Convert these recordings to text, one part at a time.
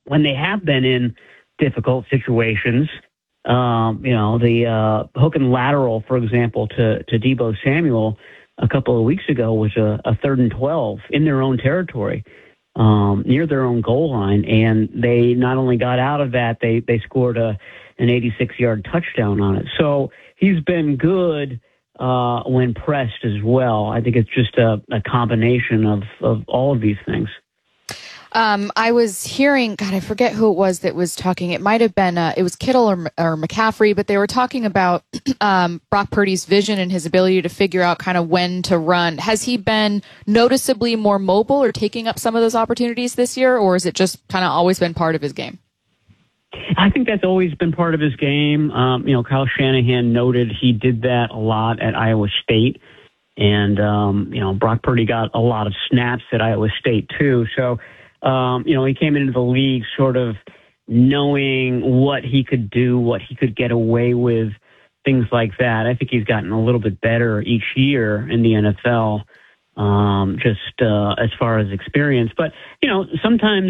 when they have been in difficult situations, the hook and lateral, for example, to Deebo Samuel a couple of weeks ago was a 3rd and 12 in their own territory, near their own goal line. And they not only got out of that, they scored an 86-yard touchdown on it. So he's been good when pressed as well. I think it's just a combination of all of these things. I was hearing, God, I forget who it was that was talking. It might have been, it was Kittle or McCaffrey, but they were talking about Brock Purdy's vision and his ability to figure out kind of when to run. Has he been noticeably more mobile or taking up some of those opportunities this year, or has it just kind of always been part of his game? I think that's always been part of his game. Kyle Shanahan noted he did that a lot at Iowa State. And, Brock Purdy got a lot of snaps at Iowa State, too. So, he came into the league sort of knowing what he could do, what he could get away with, things like that. I think he's gotten a little bit better each year in the NFL, as far as experience. But, sometimes,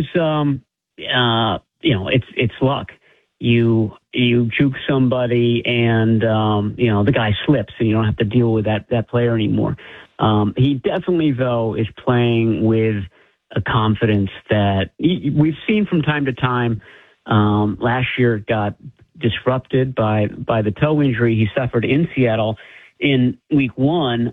it's luck. You juke somebody and, the guy slips and you don't have to deal with that player anymore. He definitely, though, is playing with a confidence that we've seen from time to time. Last year it got disrupted by the toe injury he suffered in Seattle in week 1.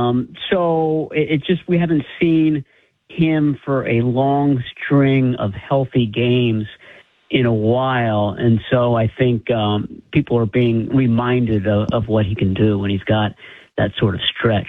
So we haven't seen him for a long string of healthy games in a while. And so I think people are being reminded of what he can do when he's got that sort of stretch.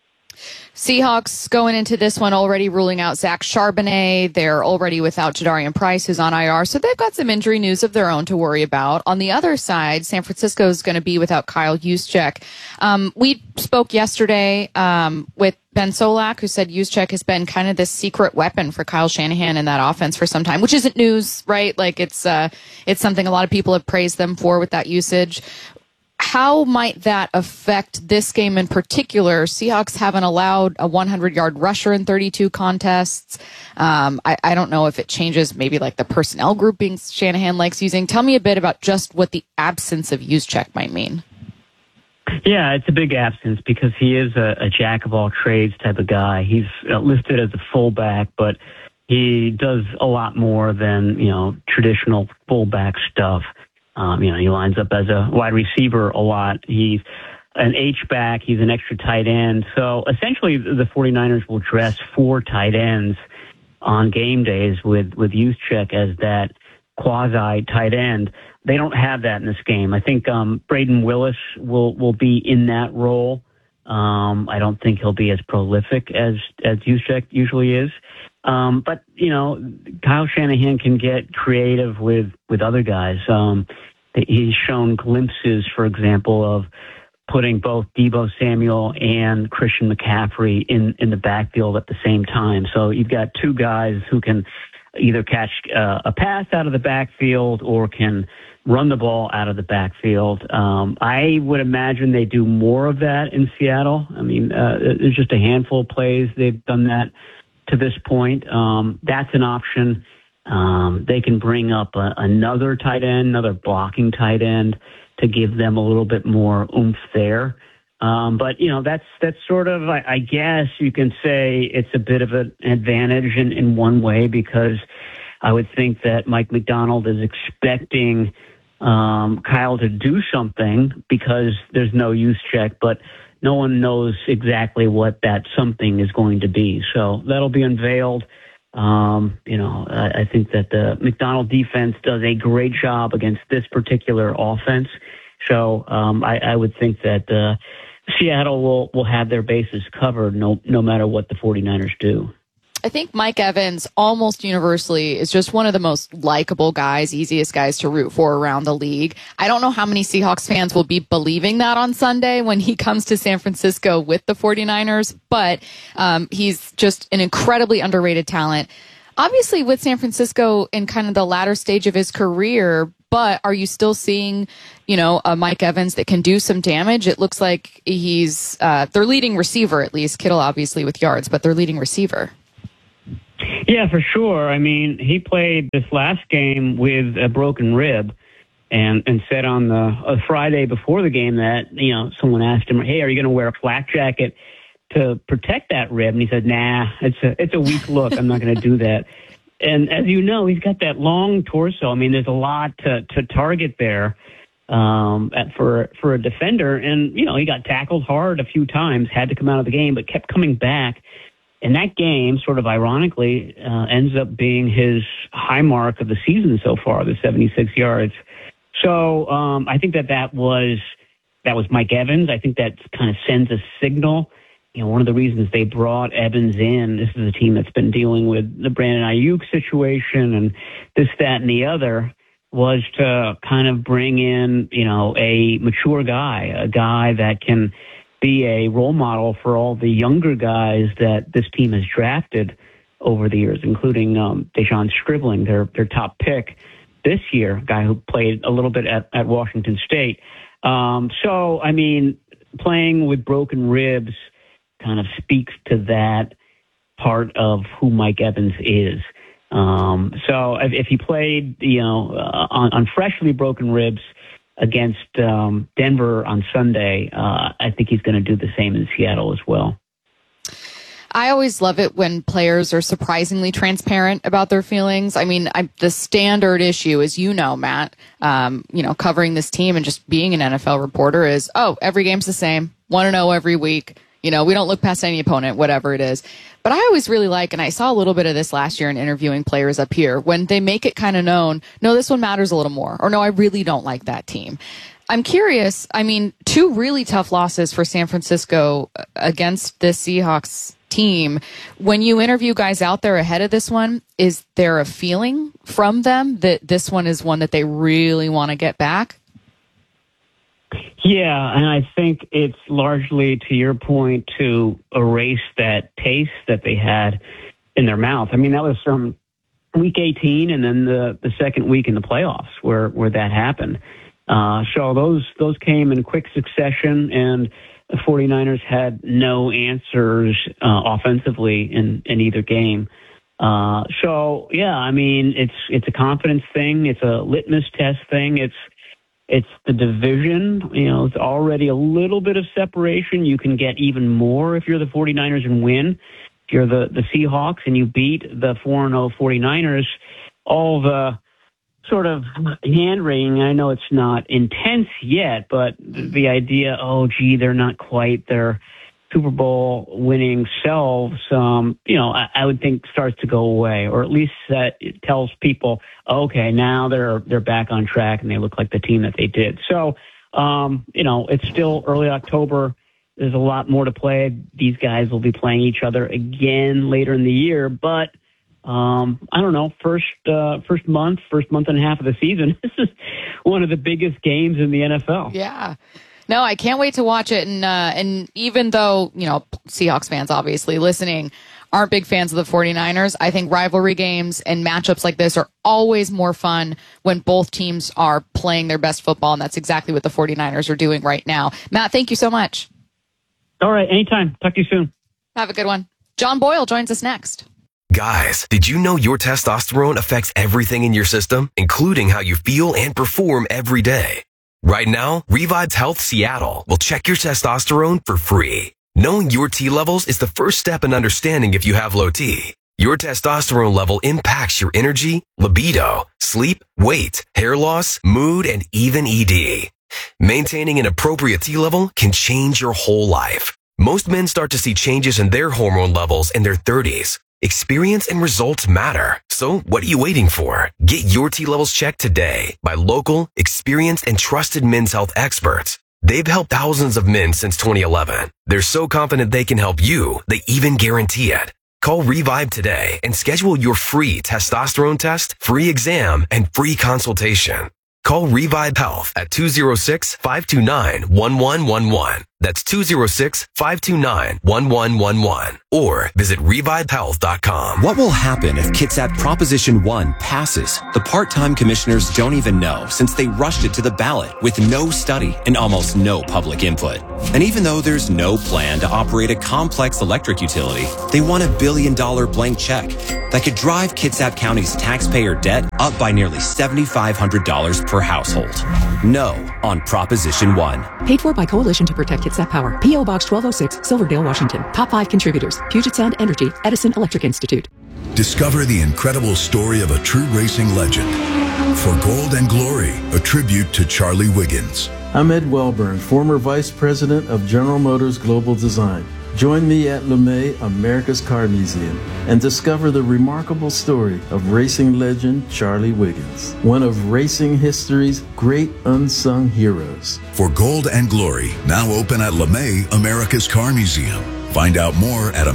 Seahawks going into this one already ruling out Zach Charbonnet. They're already without Jadarian Price, who's on IR. So they've got some injury news of their own to worry about. On the other side, San Francisco is going to be without Kyle Juszczyk. We spoke yesterday with Ben Solak, who said Juszczyk has been kind of this secret weapon for Kyle Shanahan in that offense for some time, which isn't news, right? Like it's something a lot of people have praised them for with that usage. How might that affect this game in particular? Seahawks haven't allowed a 100-yard rusher in 32 contests. I don't know if it changes maybe like the personnel grouping Shanahan likes using. Tell me a bit about just what the absence of Juszczyk might mean. Yeah, it's a big absence because he is a jack-of-all-trades type of guy. He's listed as a fullback, but he does a lot more than, traditional fullback stuff. He lines up as a wide receiver a lot. He's an H-back. He's an extra tight end. So essentially the 49ers will dress 4 tight ends on game days with Juszczyk as that quasi tight end. They don't have that in this game. I think Braden Willis will be in that role. I don't think he'll be as prolific as Juszczyk usually is. But Kyle Shanahan can get creative with other guys. He's shown glimpses, for example, of putting both Deebo Samuel and Christian McCaffrey in the backfield at the same time. So you've got 2 guys who can either catch a pass out of the backfield or can run the ball out of the backfield. I would imagine they do more of that in Seattle. I mean, there's just a handful of plays they've done that to this point. That's an option. They can bring up another tight end, another blocking tight end to give them a little bit more oomph there. But that's sort of, I guess you can say it's a bit of an advantage in one way, because I would think that Mike Macdonald is expecting Kyle to do something because there's no Juszczyk, but no one knows exactly what that something is going to be. So that'll be unveiled. I think that the Macdonald defense does a great job against this particular offense. So I would think that Seattle will have their bases covered no matter what the 49ers do. I think Mike Evans almost universally is just one of the most likable guys, easiest guys to root for around the league. I don't know how many Seahawks fans will be believing that on Sunday when he comes to San Francisco with the 49ers, but he's just an incredibly underrated talent. Obviously with San Francisco in kind of the latter stage of his career, but are you still seeing, a Mike Evans that can do some damage? It looks like he's their leading receiver, at least. Kittle obviously with yards, but their leading receiver. Yeah, for sure. I mean, he played this last game with a broken rib and said on the Friday before the game that, someone asked him, hey, are you going to wear a flak jacket to protect that rib? And he said, nah, it's a weak look. I'm not going to do that. And as you know, he's got that long torso. I mean, there's a lot to target there for a defender. And, he got tackled hard a few times, had to come out of the game, but kept coming back. And that game, sort of ironically, ends up being his high mark of the season so far, the 76 yards. So I think that was Mike Evans. I think that kind of sends a signal. One of the reasons they brought Evans in, this is a team that's been dealing with the Brandon Ayuk situation and this, that, and the other, was to kind of bring in, a mature guy, a guy that can be a role model for all the younger guys that this team has drafted over the years, including Dejon Scribbling, their top pick this year, a guy who played a little bit at Washington State. So, I mean, playing with broken ribs kind of speaks to that part of who Mike Evans is. So if he played, on freshly broken ribs against Denver on Sunday, I think he's going to do the same in Seattle as well. I always love it when players are surprisingly transparent about their feelings. I mean, the standard issue, as you know, Matt, covering this team and just being an NFL reporter is, every game's the same, 1-0 every week. We don't look past any opponent, whatever it is. But I always really like, and I saw a little bit of this last year in interviewing players up here, when they make it kind of known, no, this one matters a little more, or no, I really don't like that team. I'm curious, I mean, 2 really tough losses for San Francisco against this Seahawks team. When you interview guys out there ahead of this one, is there a feeling from them that this one is one that they really want to get back? Yeah, and I think it's largely, to your point, to erase that taste that they had in their mouth. I mean, that was from week 18 and then the second week in the playoffs where that happened. So those came in quick succession, and the 49ers had no answers offensively in either game. So, yeah, I mean, it's a confidence thing. It's a litmus test thing. It's the division. It's already a little bit of separation. You can get even more if you're the 49ers and win. If you're the Seahawks and you beat the 4-0 49ers, all the sort of hand-wringing, I know it's not intense yet, but the idea, they're not quite their Super Bowl winning selves, I would think starts to go away, or at least that it tells people, okay, now they're back on track and they look like the team that they did. So, it's still early October. There's a lot more to play. These guys will be playing each other again later in the year, but I don't know, first month and a half of the season, this is one of the biggest games in the NFL. Yeah. No, I can't wait to watch it. And even though, Seahawks fans obviously listening aren't big fans of the 49ers, I think rivalry games and matchups like this are always more fun when both teams are playing their best football. And that's exactly what the 49ers are doing right now. Matt, thank you so much. All right. Anytime. Talk to you soon. Have a good one. John Boyle joins us next. Guys, did you know your testosterone affects everything in your system, including how you feel and perform every day? Right now, Revive Health Seattle will check your testosterone for free. Knowing your T levels is the first step in understanding if you have low T. Your testosterone level impacts your energy, libido, sleep, weight, hair loss, mood, and even ED. Maintaining an appropriate T level can change your whole life. Most men start to see changes in their hormone levels in their 30s. Experience and results matter. So what are you waiting for? Get your T levels checked today by local, experienced, and trusted men's health experts. They've helped thousands of men since 2011. They're so confident they can help you, they even guarantee it. Call Revive today and schedule your free testosterone test, free exam, and free consultation. Call Revive Health at 206-529-1111. That's 206-529-1111 or visit revivehealth.com. What will happen if Kitsap Proposition 1 passes? The part-time commissioners don't even know since they rushed it to the ballot with no study and almost no public input. And even though there's no plan to operate a complex electric utility, they want $1 billion blank check that could drive Kitsap County's taxpayer debt up by nearly $7,500 per household. No on Proposition 1. Paid for by Coalition to Protect Kitsap Power. P.O. Box 1206, Silverdale, Washington. Top 5 contributors: Puget Sound Energy, Edison Electric Institute. Discover the incredible story of a true racing legend. For Gold and Glory, a tribute to Charlie Wiggins. I'm Ed Wellburn, former Vice President of General Motors Global Design. Join me at LeMay, America's Car Museum, and discover the remarkable story of racing legend Charlie Wiggins, one of racing history's great unsung heroes. For Gold and Glory, now open at LeMay, America's Car Museum. Find out more at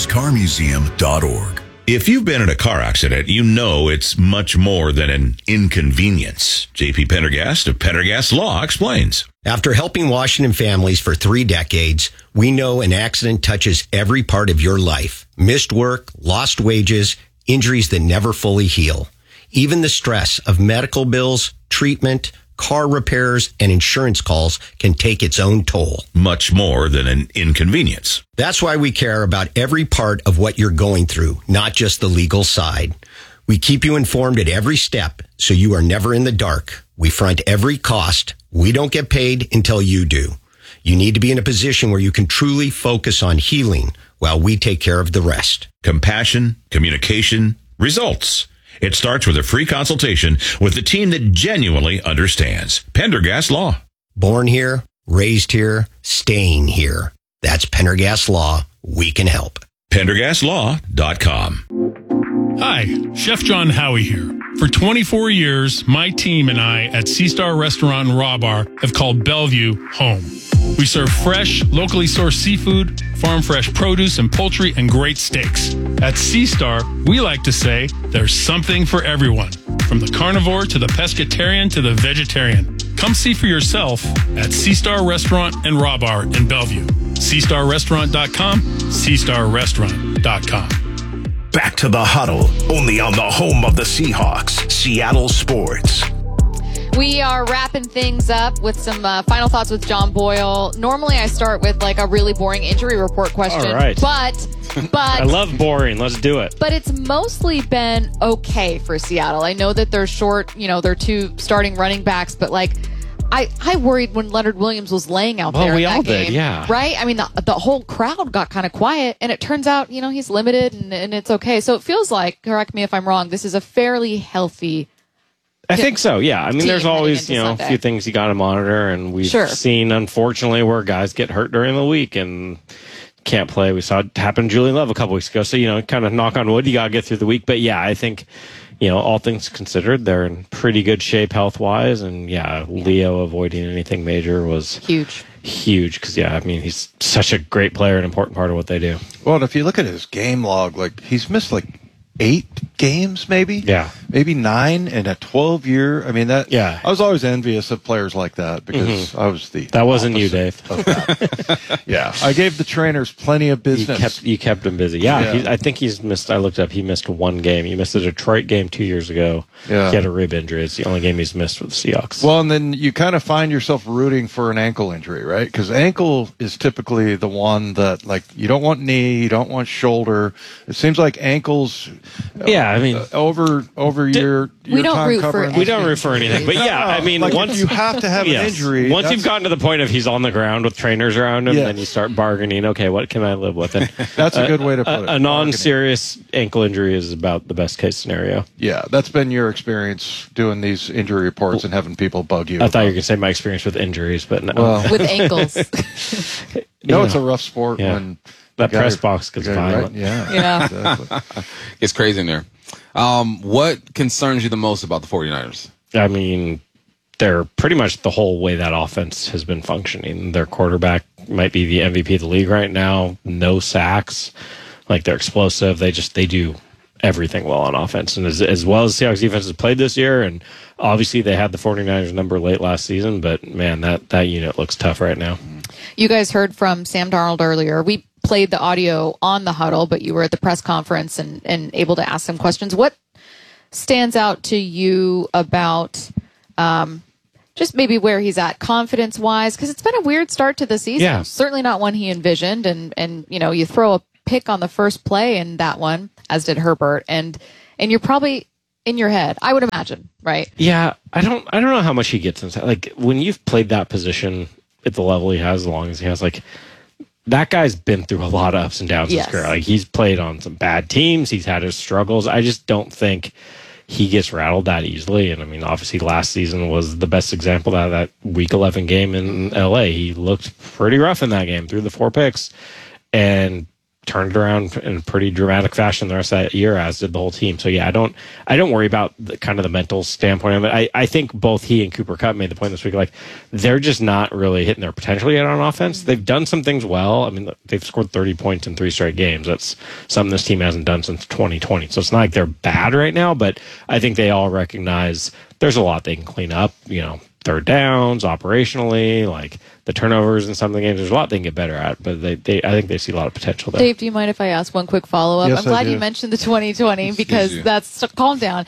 americascarmuseum.org. If you've been in a car accident, you know it's much more than an inconvenience. JP Pendergast of Pendergast Law explains. After helping Washington families for 3 decades, we know an accident touches every part of your life. Missed work, lost wages, injuries that never fully heal. Even the stress of medical bills, treatment, car repairs, and insurance calls can take its own toll. Much more than an inconvenience. That's why we care about every part of what you're going through, not just the legal side. We keep you informed at every step, so you are never in the dark. We front every cost. We don't get paid until you do. You need to be in a position where you can truly focus on healing while we take care of the rest. Compassion, communication, results. It starts with a free consultation with the team that genuinely understands. Pendergast Law. Born here, raised here, staying here. That's Pendergast Law. We can help. PendergastLaw.com. Hi, Chef John Howie here. For 24 years, my team and I at Sea Star Restaurant and Raw Bar have called Bellevue home. We serve fresh, locally sourced seafood, farm fresh produce and poultry, and great steaks. At Sea Star, we like to say there's something for everyone, from the carnivore to the pescatarian to the vegetarian. Come see for yourself at Sea Star Restaurant and Raw Bar in Bellevue. SeaStarRestaurant.com, SeaStarRestaurant.com. Back to the huddle, only on the home of the Seahawks, Seattle Sports. We are wrapping things up with some final thoughts with John Boyle. Normally I start with like a really boring injury report question. All right. But I love boring. Let's do it. But it's mostly been okay for Seattle. I know that they're short, they're 2 starting running backs, but like I worried when Leonard Williams was laying out there in that game. Did, yeah. Right? I mean, the whole crowd got kind of quiet, and it turns out, he's limited and it's okay. So it feels like, correct me if I'm wrong, this is a fairly healthy I think so, yeah. I mean, there's always, a Sunday. few things you got to monitor, and we've seen, unfortunately, where guys get hurt during the week and can't play. We saw it happen to Julian Love a couple weeks ago. So, kind of knock on wood, you got to get through the week. But, yeah, I think, all things considered, they're in pretty good shape health-wise. And, Leo avoiding anything major was huge. Because, he's such a great player, an important part of what they do. Well, and if you look at his game log, he's missed 8 games, maybe? Yeah. Maybe 9 in a 12-year. I mean, I was always envious of players like that because I was the That wasn't you, Dave. Of that. Yeah. I gave the trainers plenty of business. You kept him busy. Yeah. I think he's missed, I looked up, he missed 1 game. He missed the Detroit game 2 years ago. Yeah. He had a rib injury. It's the only game he's missed with the Seahawks. Well, and then you kind of find yourself rooting for an ankle injury, right? Because ankle is typically the one that, you don't want knee, you don't want shoulder. It seems like ankles... Yeah, I mean, over your we don't time root covering. for we don't root for anything, but once you have to have an injury, once you've gotten to the point of he's on the ground with trainers around him, then you start bargaining. Okay, what can I live with? And that's a good way to put it. A non-serious ankle injury is about the best case scenario. Yeah, that's been your experience doing these injury reports and having people bug you. I thought you were going to say my experience with injuries, but no. Well, with ankles. It's a rough sport when. That press box gets violent. Right? Yeah. Exactly. It's crazy in there. What concerns you the most about the 49ers? I mean, they're pretty much the whole way that offense has been functioning. Their quarterback might be the MVP of the league right now. No sacks. They're explosive. They do everything well on offense. And as well as the Seahawks defense has played this year, and obviously they had the 49ers number late last season, but man, that unit looks tough right now. You guys heard from Sam Darnold earlier. We played the audio on the huddle, but you were at the press conference and able to ask some questions. What stands out to you about just maybe where he's at confidence-wise? Because it's been a weird start to the season. Yeah. Certainly not one he envisioned. And you throw a pick on the first play in that one, as did Herbert, and you're probably in your head, I would imagine, right? Yeah, I don't know how much he gets inside. Like, when you've played that position at the level he has, as long as he has, like, that guy's been through a lot of ups and downs in his career. Like, he's played on some bad teams. He's had his struggles. I just don't think he gets rattled that easily. And I mean, obviously last season was the best example of that week 11 game in LA. He looked pretty rough in that game, threw the 4 picks and turned it around in a pretty dramatic fashion the rest of that year, as did the whole team. So yeah, I don't worry about the mental standpoint of it. I think both he and Cooper Kupp made the point this week, like, they're just not really hitting their potential yet on offense. They've done some things well. I mean, they've scored 30 points in 3 straight games. That's something this team hasn't done since 2020. So it's not like they're bad right now, but I think they all recognize there's a lot they can clean up, third downs, operationally, like the turnovers in some of the games. There's a lot they can get better at, but I think they see a lot of potential there. Dave, do you mind if I ask one quick follow-up? Yes, I'm glad I do. you mentioned the 2020 because that's calm down.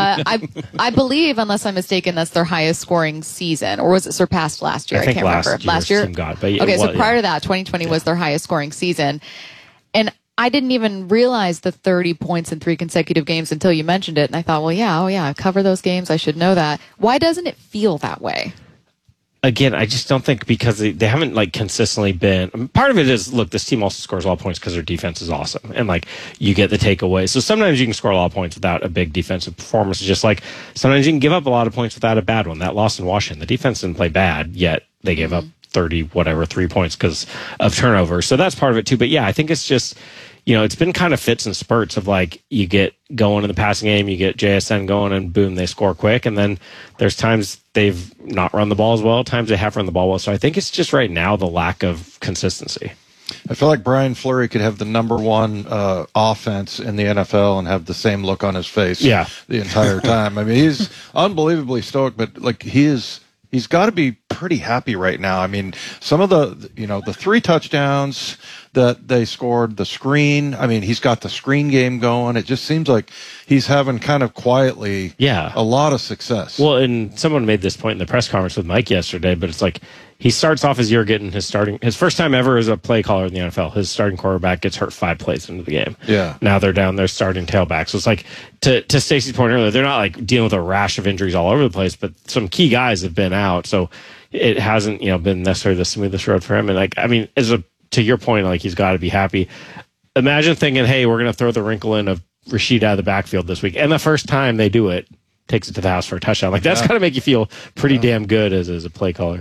I believe, unless I'm mistaken, that's their highest scoring season, or was it surpassed last year? I think can't remember. last year. Team got, but okay, so prior to that, 2020 was their highest scoring season, and I didn't even realize the 30 points in 3 consecutive games until you mentioned it. And I thought, well, I cover those games. I should know that. Why doesn't it feel that way? Again, I just don't think, because they haven't consistently been. Part of it is, look, this team also scores a lot of points because their defense is awesome, and you get the takeaway. So sometimes you can score a lot of points without a big defensive performance. Just like sometimes you can give up a lot of points without a bad one. That loss in Washington, the defense didn't play bad, yet they gave up 3 points because of turnovers. So that's part of it too. But yeah, I think it's just, it's been kind of fits and spurts of you get going in the passing game, you get JSN going, and boom, they score quick. And then there's times they've not run the ball as well, times they have run the ball well. So I think it's just right now the lack of consistency. I feel like Brian Fleury could have the number 1 offense in the NFL and have the same look on his face the entire time. I mean, he's unbelievably stoic, but he's got to be pretty happy right now. I mean, some of the 3 touchdowns that they scored, the screen, I mean, he's got the screen game going. It just seems like he's having kind of quietly a lot of success. Well, and someone made this point in the press conference with Mike yesterday, but it's he starts off his year getting his first time ever as a play caller in the NFL. His starting quarterback gets hurt 5 plays into the game. Yeah. Now they're down their starting tailback. So it's to Stacey's point earlier, they're not dealing with a rash of injuries all over the place, but some key guys have been out. So it hasn't, been necessarily the smoothest road for him. And to your point, he's got to be happy. Imagine thinking, hey, we're going to throw the wrinkle in of Rashid out of the backfield this week. And the first time they do it, takes it to the house for a touchdown. That's got to make you feel pretty damn good as a play caller.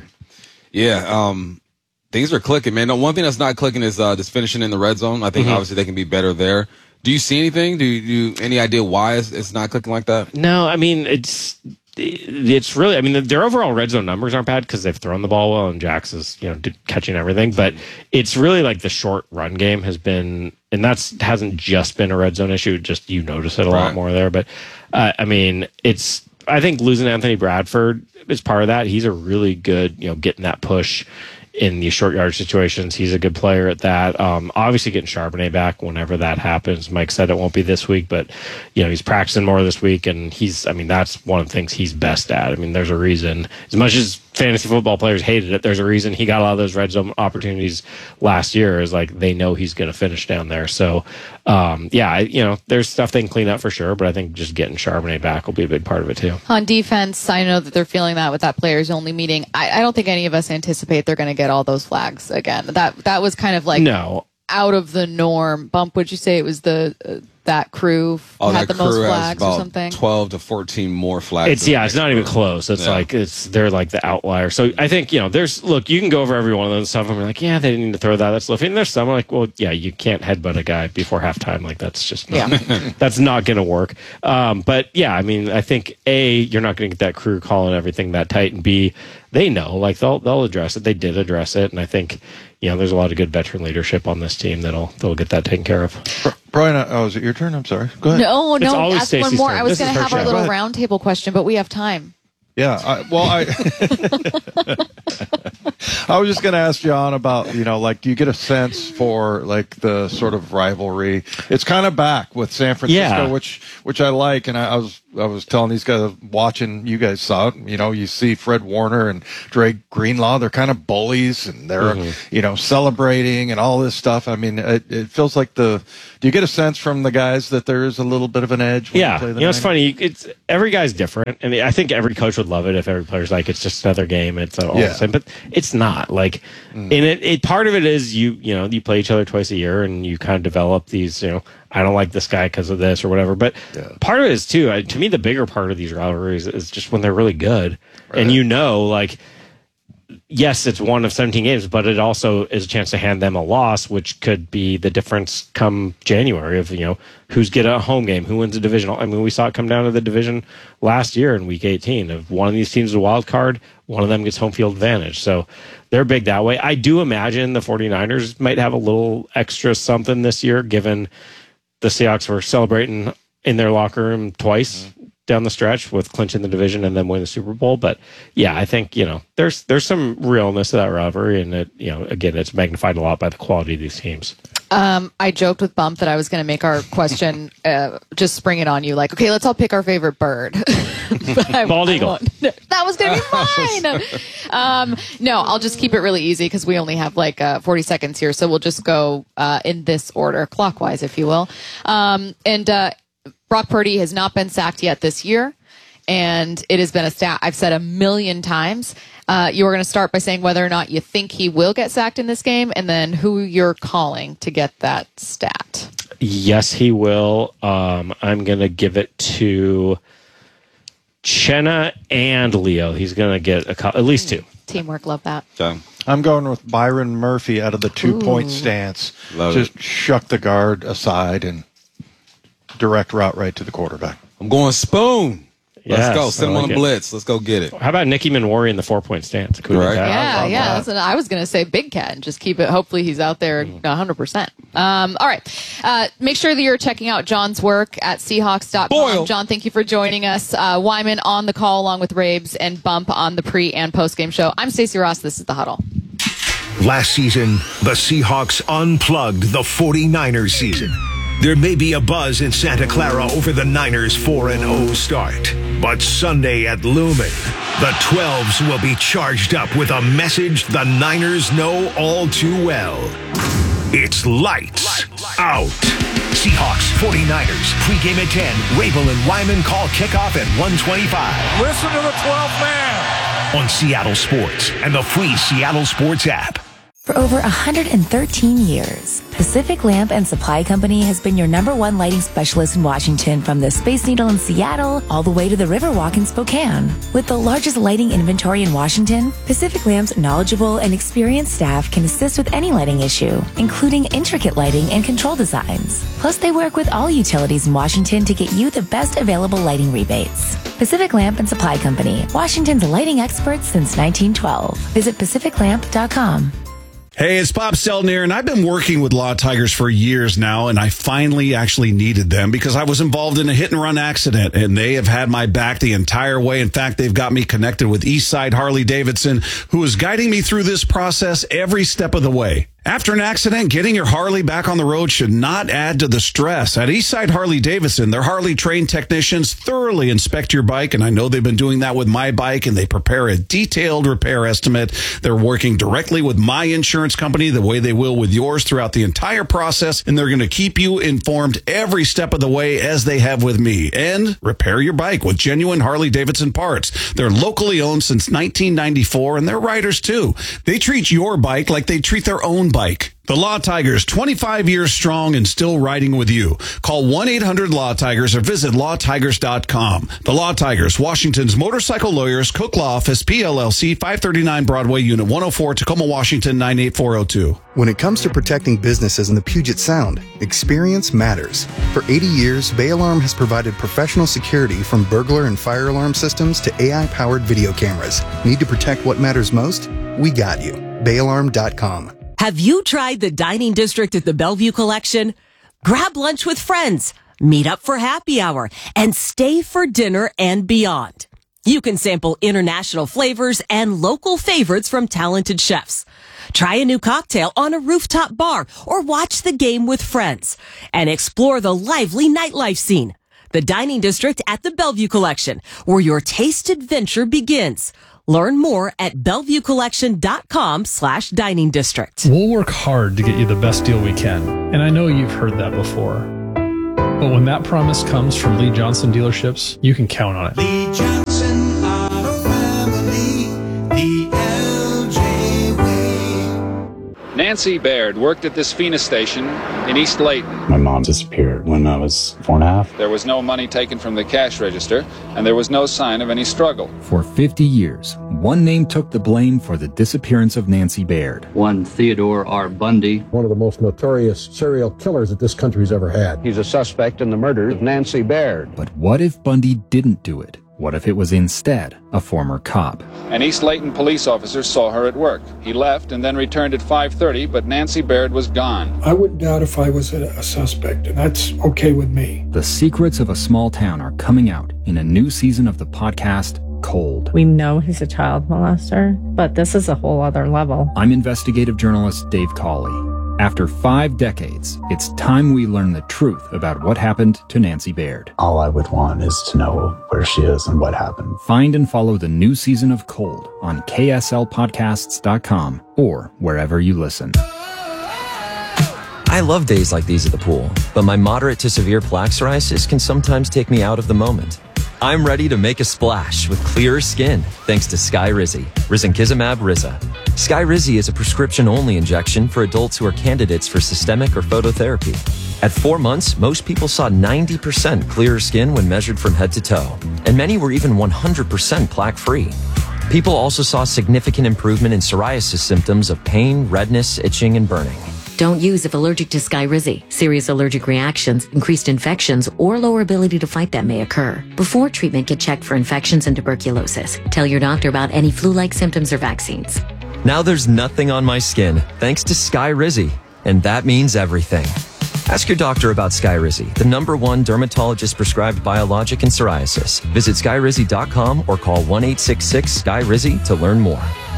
Yeah, things are clicking, man. No, one thing that's not clicking is just finishing in the red zone. I think obviously they can be better there. Do you see anything? Do you any idea why it's not clicking like that? No, I mean it's really. I mean their overall red zone numbers aren't bad because they've thrown the ball well and Jax is catching everything. But it's really the short run game has been, and hasn't just been a red zone issue. Just you notice it a lot more there. But I mean it's. I think losing Anthony Bradford is part of that. He's a really good, getting that push in these short yard situations. He's a good player at that. Obviously getting Charbonnet back whenever that happens. Mike said it won't be this week, but he's practicing more this week, and that's one of the things he's best at. I mean, there's a reason, as much as fantasy football players hated it, there's a reason he got a lot of those red zone opportunities last year, is they know he's going to finish down there. So, there's stuff they can clean up for sure, but I think just getting Charbonnet back will be a big part of it too. On defense, I know that they're feeling that with that players only meeting. I don't think any of us anticipate they're going to get all those flags again. That was kind of no. Out of the norm. Bump, would you say it was that crew had the most flags or something? 12 to 14 more flags. It's not even close. It's they're the outlier. So I think you can go over every one of those stuff and be they didn't need to throw that. That's low. And there's some you can't headbutt a guy before halftime. That's just not, that's not going to work. But I mean, I think A, you're not going to get that crew calling everything that tight, and B, they know they'll address it. They did address it, and I think there's a lot of good veteran leadership on this team that'll get that taken care of. Brian, is it your turn? I'm sorry. Go ahead. No. Ask Stacey's one more. turn. I was going to have our little roundtable question, but we have time. Yeah. I was just going to ask John about, like, do you get a sense for, like, the sort of rivalry? It's kind of back with San Francisco, which I like, and I was telling these guys, watching, you guys saw it, you see Fred Warner and Dre Greenlaw, they're kind of bullies, and they're, celebrating and all this stuff. I mean, it feels like do you get a sense from the guys that there is a little bit of an edge when you play the it's funny. Every guy's different, and I think every coach would love it if every player's like, it's just another game, it's all the same, but it's not. Like, and it part of it is you play each other twice a year, and you kind of develop these, I don't like this guy because of this or whatever. But part of it is too, to me, the bigger part of these rivalries is just when they're really good, and like, yes, it's one of 17 games, but it also is a chance to hand them a loss, which could be the difference come January of, who's get a home game, who wins a divisional. I mean, we saw it come down to the division last year in week 18 of one of these teams is a wild card, one of them gets home field advantage. So they're big that way. I do imagine the 49ers might have a little extra something this year, given the Seahawks were celebrating in their locker room twice down the stretch with clinching the division and then win the Super Bowl. But yeah, I think, there's some realness to that rivalry, and it, again, it's magnified a lot by the quality of these teams. I joked with Bump that I was going to make our question just spring it on you, like, okay, let's all pick our favorite bird. Bald eagle. That was going to be mine. No, I'll just keep it really easy because we only have like 40 seconds here, so we'll just go in this order, clockwise, if you will. Brock Purdy has not been sacked yet this year, and it has been a stat I've said 1,000,000 times. You were going to start by saying whether or not you think he will get sacked in this game, and then who you're calling to get that stat. Yes, he will. I'm going to give it to Chenna and Leo. He's going to get at least two. Teamwork, love that. I'm going with Byron Murphy out of the 2-point stance. Just shuck the guard aside and direct route right to the quarterback. I'm going Spoon. Let's go. Send him on a blitz. Let's go get it. How about Nicky Manwari in the 4-point stance? Right. Yeah. That's what I was going to say. Big Cat, and just keep it. Hopefully he's out there 100%. All right. Make sure that you're checking out John's work at Seahawks.com. Boyle. John, thank you for joining us. Wyman on the call along with Rabes and Bump on the pre and post game show. I'm Stacey Ross. This is The Huddle. Last season, the Seahawks unplugged the 49ers season. There may be a buzz in Santa Clara over the Niners' 4-0 start. But Sunday at Lumen, the 12s will be charged up with a message the Niners know all too well. It's lights out. Seahawks 49ers, pregame at 10. Rabel and Wyman call kickoff at 1:25. Listen to the 12th man. On Seattle Sports and the free Seattle Sports app. For over 113 years, Pacific Lamp and Supply Company has been your #1 lighting specialist in Washington, from the Space Needle in Seattle all the way to the Riverwalk in Spokane. With the largest lighting inventory in Washington, Pacific Lamp's knowledgeable and experienced staff can assist with any lighting issue, including intricate lighting and control designs. Plus, they work with all utilities in Washington to get you the best available lighting rebates. Pacific Lamp and Supply Company, Washington's lighting experts since 1912. Visit pacificlamp.com. Hey, it's Bob Selden here, and I've been working with Law Tigers for years now, and I finally actually needed them because I was involved in a hit-and-run accident, and they have had my back the entire way. In fact, they've got me connected with Eastside Harley-Davidson, who is guiding me through this process every step of the way. After an accident, getting your Harley back on the road should not add to the stress. At Eastside Harley-Davidson, their Harley-trained technicians thoroughly inspect your bike, and I know they've been doing that with my bike, and they prepare a detailed repair estimate. They're working directly with my insurance company the way they will with yours throughout the entire process, and they're going to keep you informed every step of the way as they have with me. And repair your bike with genuine Harley-Davidson parts. They're locally owned since 1994, and they're riders too. They treat your bike like they treat their own bike. The Law Tigers, 25 years strong and still riding with you. Call 1-800-LAW-TIGERS or visit lawtigers.com. The Law Tigers, Washington's motorcycle lawyers, Cook Law Office, PLLC, 539 Broadway, Unit 104, Tacoma, Washington, 98402. When it comes to protecting businesses in the Puget Sound, experience matters. For 80 years, Bay Alarm has provided professional security, from burglar and fire alarm systems to AI-powered video cameras. Need to protect what matters most? We got you. BayAlarm.com. Have you tried the dining district at the Bellevue Collection? Grab lunch with friends, meet up for happy hour, and stay for dinner and beyond. You can sample international flavors and local favorites from talented chefs. Try a new cocktail on a rooftop bar or watch the game with friends and explore the lively nightlife scene. The Dining District at the Bellevue Collection, where your taste adventure begins. Learn more at BellevueCollection.com/dining district. We'll work hard to get you the best deal we can. And I know you've heard that before. But when that promise comes from Lee Johnson Dealerships, you can count on it. Lee Johnson Auto Family, the LJ way. Nancy Baird worked at this Fina station in East Layton. My mom disappeared when I was 4.5. There was no money taken from the cash register, and there was no sign of any struggle. For 50 years, one name took the blame for the disappearance of Nancy Baird. One Theodore R. Bundy. One of the most notorious serial killers that this country's ever had. He's a suspect in the murder of Nancy Baird. But what if Bundy didn't do it? What if it was instead a former cop? An East Layton police officer saw her at work. He left and then returned at 5:30, but Nancy Baird was gone. I wouldn't doubt if I was a suspect, and that's okay with me. The secrets of a small town are coming out in a new season of the podcast, Cold. We know he's a child molester, but this is a whole other level. I'm investigative journalist Dave Cawley. After 5 decades, it's time we learn the truth about what happened to Nancy Baird. All I would want is to know where she is and what happened. Find and follow the new season of Cold on KSLPodcasts.com or wherever you listen. I love days like these at the pool, but my moderate to severe plaque psoriasis can sometimes take me out of the moment. I'm ready to make a splash with clearer skin thanks to Skyrizi, Risankizumab Riza. Skyrizi is a prescription-only injection for adults who are candidates for systemic or phototherapy. At 4 months, most people saw 90% clearer skin when measured from head to toe, and many were even 100% plaque-free. People also saw significant improvement in psoriasis symptoms of pain, redness, itching, and burning. Don't use if allergic to Skyrizi. Serious allergic reactions, increased infections, or lower ability to fight them may occur. Before treatment, get checked for infections and tuberculosis. Tell your doctor about any flu-like symptoms or vaccines. Now there's nothing on my skin thanks to Skyrizi, and that means everything. Ask your doctor about Skyrizi, the #1 dermatologist-prescribed biologic in psoriasis. Visit Skyrizi.com or call 1-866-SKYRIZI to learn more.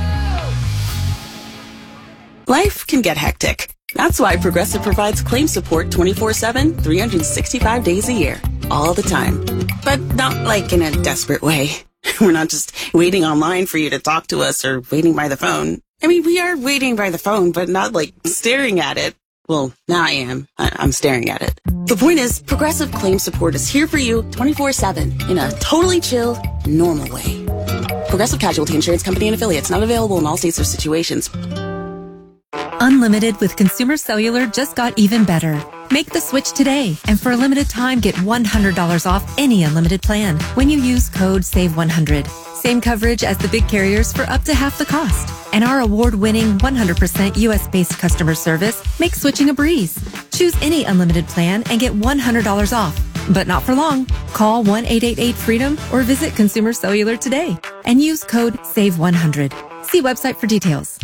Life can get hectic. That's why Progressive provides claim support 24/7, 365 days a year, all the time. But not like in a desperate way. We're not just waiting online for you to talk to us or waiting by the phone. I mean, we are waiting by the phone, but not like staring at it. Well, now I am. I'm staring at it. The point is, Progressive claim support is here for you 24/7 in a totally chill, normal way. Progressive Casualty Insurance Company and Affiliates, not available in all states or situations. Unlimited with Consumer Cellular just got even better. Make the switch today, and for a limited time, get $100 off any unlimited plan when you use code SAVE100. Same coverage as the big carriers for up to half the cost. And our award-winning 100% US-based customer service makes switching a breeze. Choose any unlimited plan and get $100 off. But not for long. Call 1-888-FREEDOM or visit Consumer Cellular today and use code SAVE100. See website for details.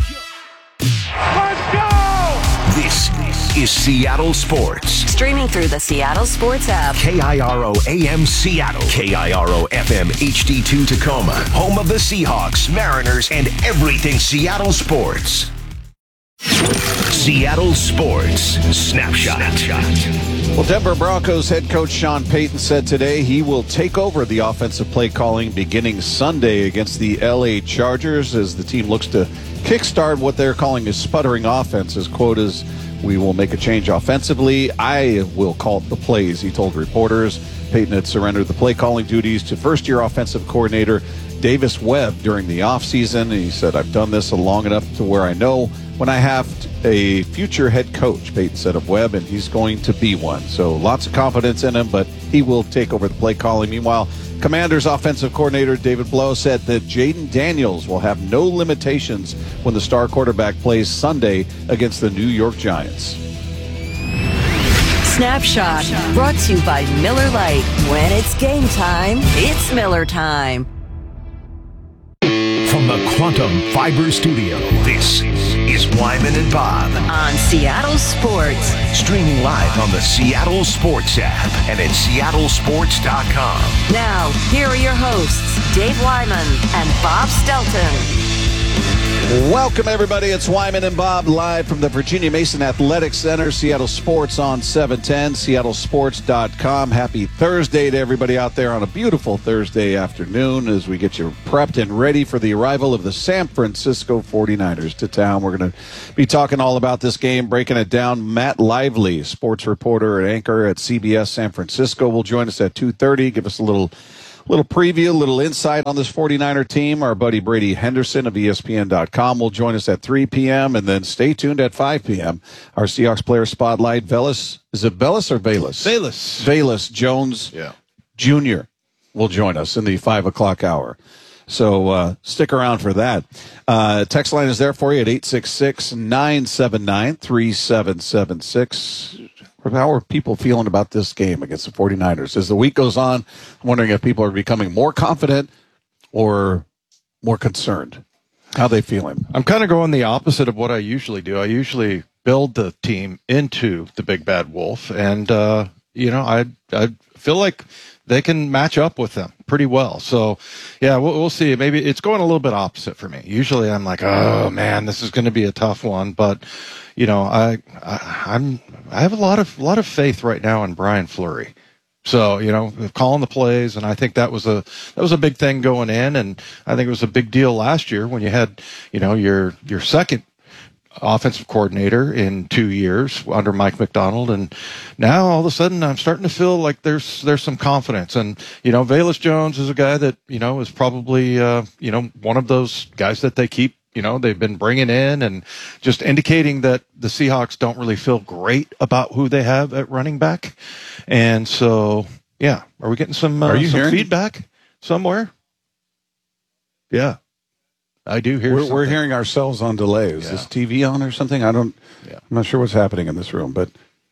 This is Seattle Sports. Streaming through the Seattle Sports app. KIRO AM Seattle. KIRO FM HD2 Tacoma. Home of the Seahawks, Mariners, and everything Seattle sports. Seattle Sports Snapshot. Well, Denver Broncos head coach Sean Payton said today he will take over the offensive play calling beginning Sunday against the LA Chargers as the team looks to kickstart what they're calling a sputtering offense. His quote is, "We will make a change offensively. I will call the plays," he told reporters. Payton had surrendered the play calling duties to first-year offensive coordinator Davis Webb during the offseason. He said, "I've done this long enough to where I know when I have a future head coach," Payton said of Webb, and he's going to be one. So lots of confidence in him, but he will take over the play calling. Meanwhile, Commanders offensive coordinator David Blough said that Jaden Daniels will have no limitations when the star quarterback plays Sunday against the New York Giants. Snapshot, brought to you by Miller Lite. When it's game time, it's Miller time. From the Quantum Fiber Studio, this is Wyman and Bob on Seattle Sports. Streaming live on the Seattle Sports app and at seattlesports.com. Now, here are your hosts, Dave Wyman and Bob Stelton. Welcome, everybody. It's Wyman and Bob live from the Virginia Mason Athletic Center, Seattle Sports on 710, seattlesports.com. Happy Thursday to everybody out there on a beautiful Thursday afternoon as we get you prepped and ready for the arrival of the San Francisco 49ers to town. We're going to be talking all about this game, breaking it down. Matt Lively, sports reporter and anchor at CBS San Francisco, will join us at 2:30, give us a little preview, a little insight on this 49er team. Our buddy Brady Henderson of ESPN.com will join us at 3 p.m. And then stay tuned at 5 p.m. Our Seahawks player spotlight, Velus. Is it Velus or Velus? Velus Jones Jr. will join us in the 5 o'clock hour. So stick around for that. Text line is there for you at 866-979-3776. How are people feeling about this game against the 49ers? As the week goes on, I'm wondering if people are becoming more confident or more concerned. How are they feeling? I'm kind of going the opposite of what I usually do. I usually build the team into the big bad wolf, and I feel like they can match up with them pretty well. So, yeah, we'll see. Maybe it's going a little bit opposite for me. Usually I'm like, oh, man, this is going to be a tough one. But, I have a lot of faith right now in Brian Fleury. So, calling the plays, and I think that was a big thing going in, and I think it was a big deal last year when you had, your second offensive coordinator in 2 years under Mike Macdonald, and now all of a sudden I'm starting to feel like there's some confidence. And Velus Jones is a guy that is probably one of those guys that they keep they've been bringing in and just indicating that the Seahawks don't really feel great about who they have at running back. And so are we getting some feedback somewhere? Yeah, I do hear. We're hearing ourselves on delay. Is this TV on or something? I'm not sure what's happening in this room, but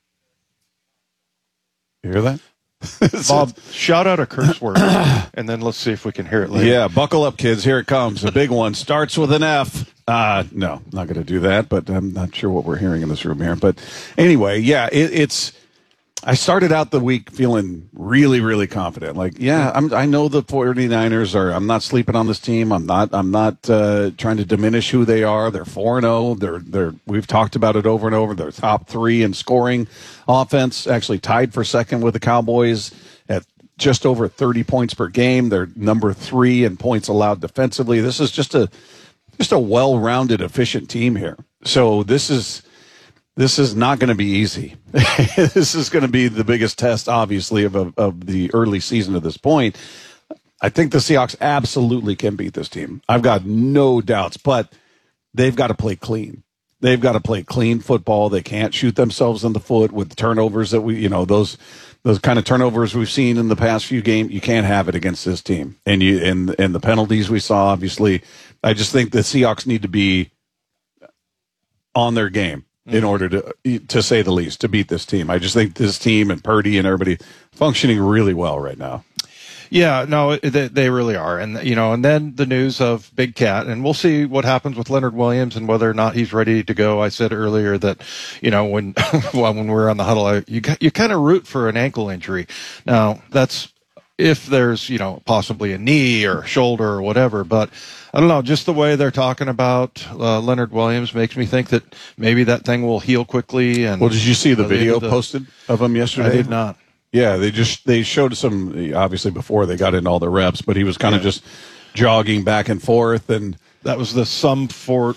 you hear that? Bob, shout out a curse word, and then let's see if we can hear it later. Yeah, buckle up, kids. Here it comes. A big one. Starts with an F. No, not going to do that, but I'm not sure what we're hearing in this room here. But anyway, it's I started out the week feeling really, really confident. Like, I know the 49ers are. I'm not sleeping on this team. I'm not trying to diminish who they are. They're 4-0. We've talked about it over and over. They're top 3 in scoring offense, actually tied for second with the Cowboys at just over 30 points per game. They're number 3 in points allowed defensively. This is just a well-rounded, efficient team here. So this is not going to be easy. This is going to be the biggest test, obviously, of the early season at this point. I think the Seahawks absolutely can beat this team. I've got no doubts, but they've got to play clean. They've got to play clean football. They can't shoot themselves in the foot with the turnovers that those kind of turnovers we've seen in the past few games. You can't have it against this team. And the penalties we saw, obviously, I just think the Seahawks need to be on their game in order to say the least, to beat this team. I just think this team and Purdy and everybody functioning really well right now. Yeah, no, they really are. And, and then the news of Big Cat, and we'll see what happens with Leonard Williams and whether or not he's ready to go. I said earlier that, when when we're on the huddle, you kind of root for an ankle injury. Now, that's if there's, possibly a knee or a shoulder or whatever, but I don't know, just the way they're talking about Leonard Williams makes me think that maybe that thing will heal quickly. And well, did you see the video posted of him yesterday? I did not. Yeah, they showed some, obviously before they got in all the reps, but he was kind of just jogging back and forth, and that was some sort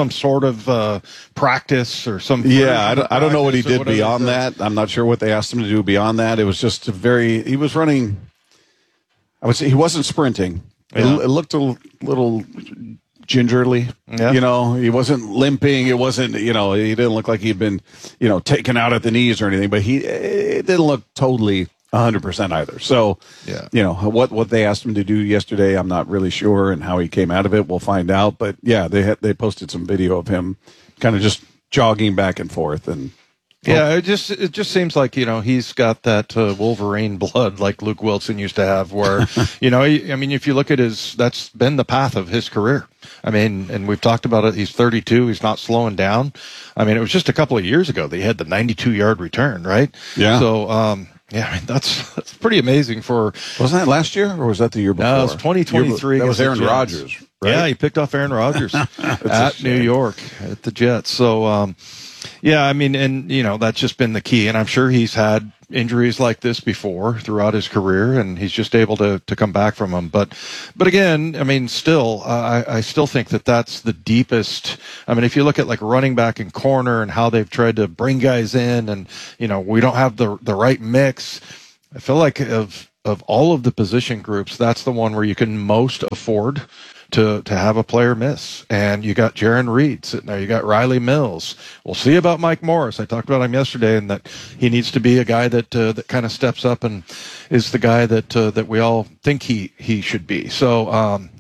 of practice or some. Yeah, I don't know what he did beyond that. I'm not sure what they asked him to do beyond that. It was just he was running. I would say he wasn't sprinting. Yeah. It looked a little gingerly. Yeah. He wasn't limping. It wasn't, he didn't look like he'd been, taken out at the knees or anything, but it didn't look totally 100% either. So, what they asked him to do yesterday, I'm not really sure, and how he came out of it, we'll find out. But yeah, they posted some video of him kind of just jogging back and forth, and Yeah, it just seems like, he's got that Wolverine blood like Luke Wilson used to have, where, if you look at that's been the path of his career. I mean, and we've talked about it. He's 32. He's not slowing down. I mean, it was just a couple of years ago that he had the 92-yard return, right? Yeah. So, that's pretty amazing for. Wasn't that last year or was that the year before? No, it was 2023. That was Aaron Rodgers, right? Yeah, he picked off Aaron Rodgers at New York at the Jets. So, that's just been the key. And I'm sure he's had injuries like this before throughout his career, and he's just able to come back from them. But again, I mean, still, I still think that's the deepest. I mean, if you look at like running back and corner and how they've tried to bring guys in, and we don't have the right mix. I feel like of all of the position groups, that's the one where you can most afford to have a player miss. And you got Jaron Reed sitting there. You got Riley Mills. We'll see about Mike Morris. I talked about him yesterday, and that he needs to be a guy that kind of steps up and is the guy that we all think he should be. So,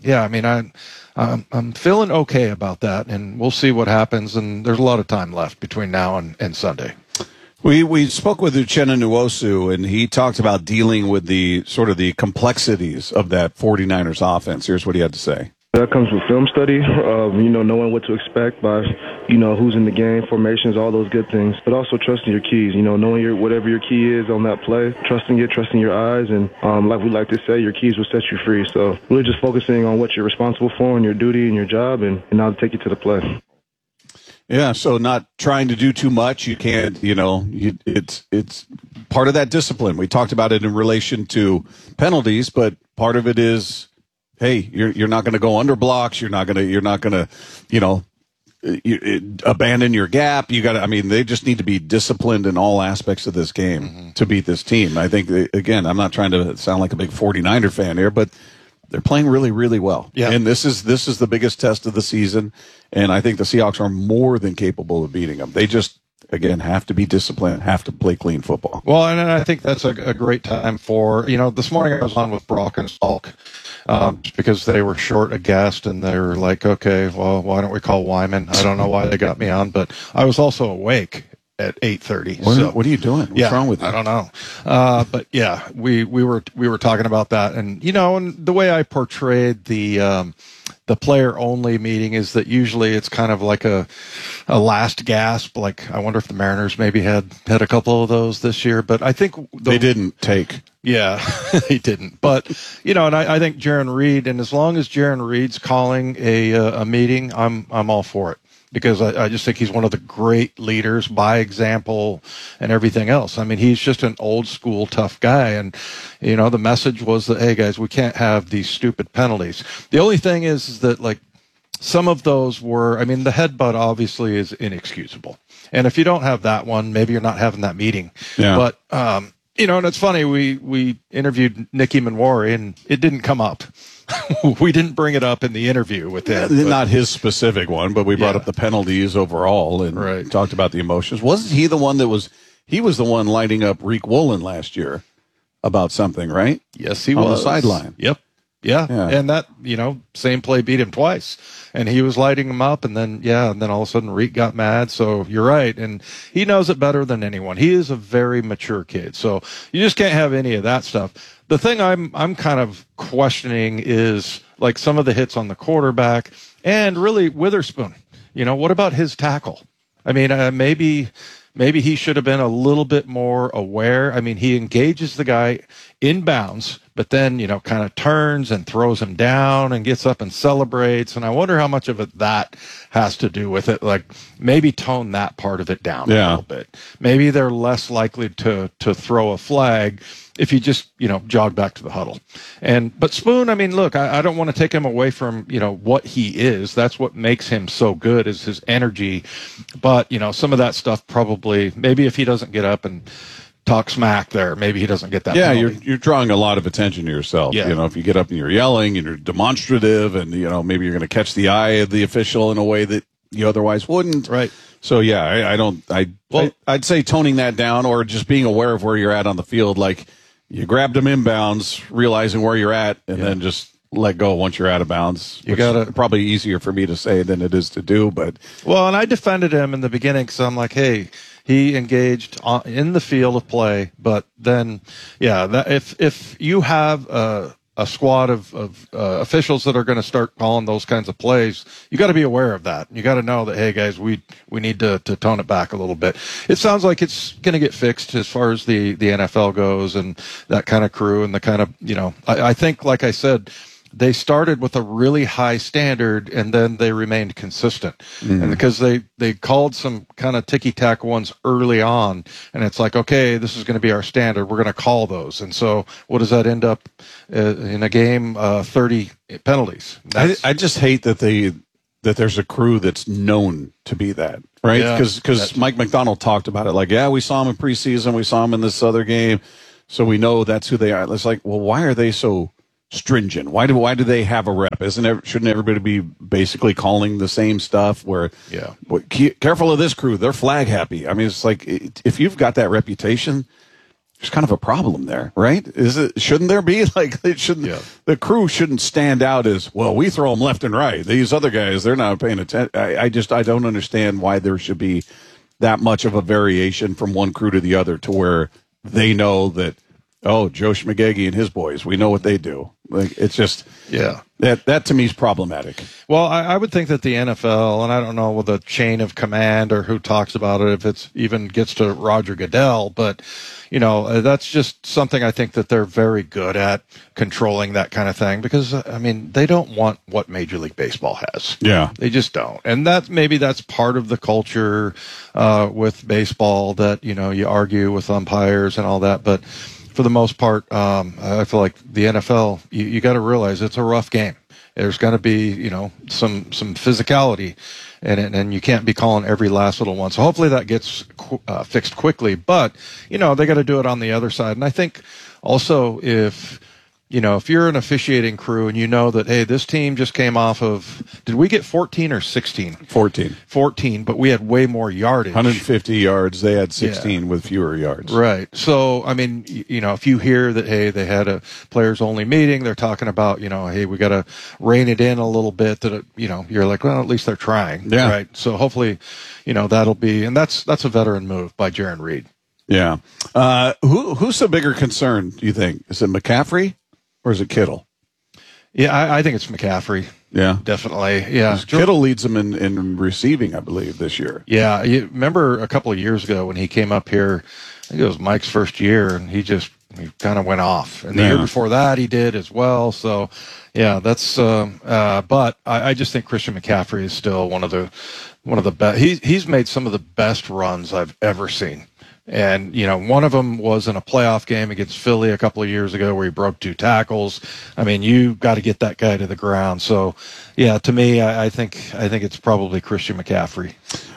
I'm feeling okay about that, and we'll see what happens. And there's a lot of time left between now and Sunday. We spoke with Uchenna Nwosu, and he talked about dealing with the sort of the complexities of that 49ers offense. Here's what he had to say. That comes with film study, knowing what to expect by, who's in the game, formations, all those good things. But also trusting your keys, knowing whatever your key is on that play, trusting it, trusting your eyes. And like we like to say, your keys will set you free. So really just focusing on what you're responsible for and your duty and your job, and now to take you to the play. Yeah, so not trying to do too much. You can't, it's part of that discipline. We talked about it in relation to penalties, but part of it is, hey, you're not going to go under blocks. You're not going to, abandon your gap. They just need to be disciplined in all aspects of this game to beat this team. I think, again, I'm not trying to sound like a big 49er fan here, but they're playing really, really well. Yeah. And this is the biggest test of the season. And I think the Seahawks are more than capable of beating them. They just, again, have to be disciplined, have to play clean football. Well, and I think that's a great time for, this morning I was on with Brock and Salk because they were short a guest, and they were like, okay, well, why don't we call Wyman? I don't know why they got me on, but I was also awake at 8:30. What are you doing? What's wrong with you? I don't know. But yeah, we were talking about that, and and the way I portrayed the player only meeting is that usually it's kind of like a last gasp. Like, I wonder if the Mariners maybe had a couple of those this year, but I think they didn't take. Yeah, they didn't. But and I think Jaron Reed, and as long as Jaron Reed's calling a meeting, I'm all for it. Because I just think he's one of the great leaders by example and everything else. I mean, he's just an old school tough guy. And, the message was that, hey, guys, we can't have these stupid penalties. The only thing is that, like, some of those were, the headbutt obviously is inexcusable. And if you don't have that one, maybe you're not having that meeting. Yeah. But, and it's funny, we interviewed Nicky Manwari, and it didn't come up. We didn't bring it up in the interview with him. Not his specific one, but we brought up the penalties overall and talked about the emotions. Wasn't he the one he was the one lighting up Reek Woolen last year about something, right? Yes, he was. On the sideline. Yep. Yeah. And that, same play beat him twice. And he was lighting him up, and then all of a sudden Reek got mad. So you're right. And he knows it better than anyone. He is a very mature kid. So you just can't have any of that stuff. The thing I'm kind of questioning is like some of the hits on the quarterback and really Witherspoon. What about his tackle? Maybe he should have been a little bit more aware. He engages the guy in bounds, but then, kind of turns and throws him down and gets up and celebrates. And I wonder how much of it that has to do with it. Like, maybe tone that part of it down a little bit. Maybe they're less likely to throw a flag if you just, jog back to the huddle. But Spoon, look, I don't want to take him away from, what he is. That's what makes him so good, is his energy. But, some of that stuff probably, maybe if he doesn't get up and talk smack there, maybe he doesn't get that penalty. You're drawing a lot of attention to yourself. Yeah. If you get up and you're yelling and you're demonstrative and, maybe you're going to catch the eye of the official in a way that you otherwise wouldn't. Right. So, I'd say toning that down, or just being aware of where you're at on the field. Like, you grabbed him inbounds, realizing where you're at, and then just let go once you're out of bounds. You gotta probably easier for me to say than it is to do, but and I defended him in the beginning because I'm like, hey, he engaged in the field of play, but then, if you have a squad of officials that are going to start calling those kinds of plays, you got to be aware of that. You got to know that, hey guys, we need to tone it back a little bit. It sounds like it's going to get fixed as far as the NFL goes and that kind of crew and the kind of, I think, like I said, they started with a really high standard and then they remained consistent. Mm-hmm. And because they called some kind of ticky-tack ones early on, and it's like, okay, this is going to be our standard. We're going to call those. And so what does that end up in a game? 30 penalties. I just hate that there's a crew that's known to be that, right? Because Mike Macdonald talked about it. Like, we saw him in preseason. We saw him in this other game. So we know that's who they are. It's like, well, why are they so stringent? Why do they have a rep? Shouldn't everybody be basically calling the same stuff? Where careful of this crew, they're flag happy. I mean, it's like if you've got that reputation, there's kind of a problem there, right? Shouldn't there be like the crew shouldn't stand out as well? We throw them left and right. These other guys, they're not paying attention. I don't understand why there should be that much of a variation from one crew to the other to where they know that. Oh, Joe Schmagegi and his boys, we know what they do. Like, it's just, that to me is problematic. Well, I would think that the NFL, and I don't know with the chain of command or who talks about it, if it's even gets to Roger Goodell, but, that's just something I think that they're very good at controlling that kind of thing because, I mean, they don't want what Major League Baseball has. Yeah. They just don't. And that's part of the culture with baseball that, you argue with umpires and all that, but for the most part, I feel like the NFL, you got to realize it's a rough game. There's going to be, some physicality in it, and you can't be calling every last little one. So hopefully that gets fixed quickly. But, they got to do it on the other side. And I think also if you're an officiating crew and you know that, hey, this team just came off of, did we get 14 or 16? 14, but we had way more yardage. 150 yards. They had 16 with fewer yards. Right. So, I mean, if you hear that, hey, they had a players only meeting, they're talking about, hey, we got to rein it in a little bit that, you're like, well, at least they're trying. Yeah. Right. So hopefully, that'll be, and that's a veteran move by Jaron Reed. Yeah. Who's the bigger concern, do you think? Is it McCaffrey? Or is it Kittle? Yeah, I think it's McCaffrey. Yeah. Definitely. Yeah. Kittle leads them in receiving, I believe, this year. Yeah. You remember a couple of years ago when he came up here, I think it was Mike's first year, and he kind of went off. And the year before that, he did as well. So, yeah, that's but I just think Christian McCaffrey is still one of the best. He's made some of the best runs I've ever seen. And, one of them was in a playoff game against Philly a couple of years ago where he broke 2 tackles. I mean, you got to get that guy to the ground. So, yeah, to me, I think it's probably Christian McCaffrey.